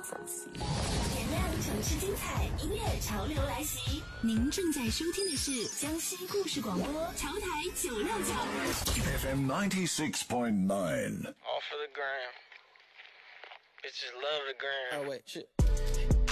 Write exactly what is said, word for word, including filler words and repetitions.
点亮城市精彩，音乐潮流来袭。您正在收听的是江西故事广播潮台九六九 F M ninety-six point nine. All for the gram. Bitches love the gram. Oh wait, shit.